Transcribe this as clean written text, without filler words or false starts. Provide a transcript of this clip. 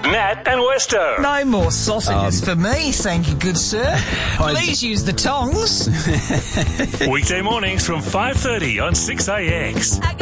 Nat and Westo. No more sausages for me, thank you, good sir. Please use the tongs. Weekday mornings from 5:30 on 6AX.